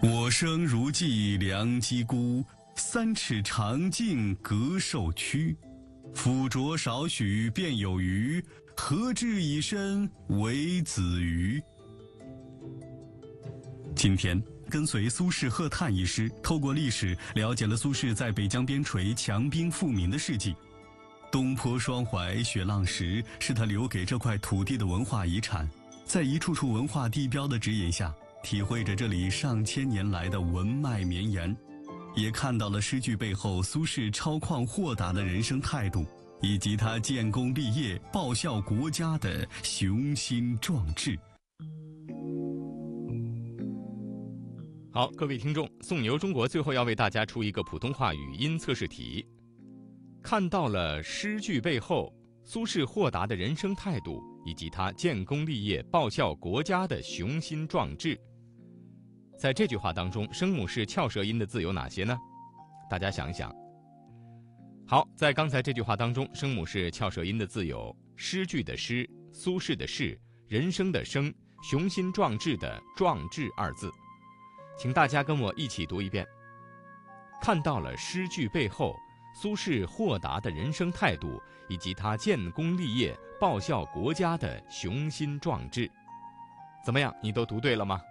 我生如寄良机孤，三尺长径隔寿曲。辅酌少许便有余，何至以身为子瑜？今天跟随苏轼贺叹一诗，透过历史了解了苏轼在北疆边陲强兵富民的事迹。东坡双怀雪浪石是他留给这块土地的文化遗产，在一处处文化地标的指引下，体会着这里上千年来的文脉绵延，也看到了诗句背后苏轼超旷豁达的人生态度，以及他建功立业报效国家的雄心壮志。 好，各位听众，宋牛中国最后要为大家出一个普通话语音测试题。看到了诗句背后苏轼豁达的人生态度，以及他建功立业报效国家的雄心壮志。在这句话当中，声母是翘舌音的字有哪些呢？大家想一想。好，在刚才这句话当中，声母是翘舌音的字有诗句的诗、苏轼的轼、人生的生、雄心壮志的壮志二字。请大家跟我一起读一遍。看到了诗句背后苏轼豁达的人生态度，以及他建功立业报效国家的雄心壮志。怎么样，你都读对了吗？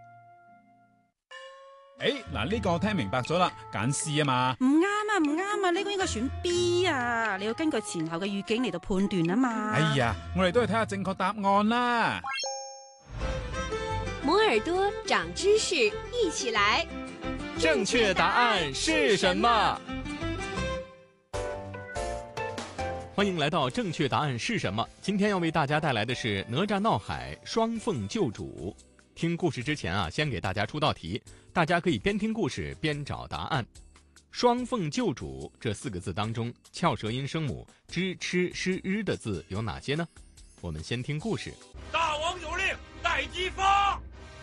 嗱，呢個我聽明白咗啦，揀 C 啊嘛。 唔啱啊，呢個應該選 B 啊，你要根據前後嘅語境嚟到判斷啊嘛。 哎呀，我哋都係睇下正確答案啦。 摩耳朵長知識，一起來。 正確答案是什麼？歡迎來到正確答案是什麼？今天要為大家帶來的是哪吒鬧海，雙鳳救主。聽故事之前啊，先給大家出道題，大家可以邊聽故事邊找答案。雙鳳救主這四個字當中，翹舌音聲母知、吃、詩、日的字有哪些呢？我們先聽故事。 大王有令，待姬發。